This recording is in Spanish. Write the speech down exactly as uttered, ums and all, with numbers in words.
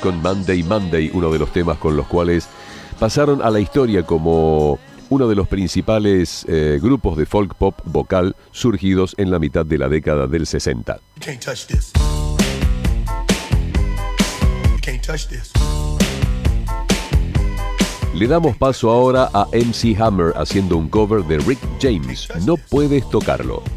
con Monday Monday, uno de los temas con los cuales pasaron a la historia como uno de los principales eh, grupos de folk pop vocal surgidos en la mitad de la década del sesenta. You can't touch this. You can't touch this. Le damos paso ahora a M C Hammer haciendo un cover de Rick James, No puedes tocarlo.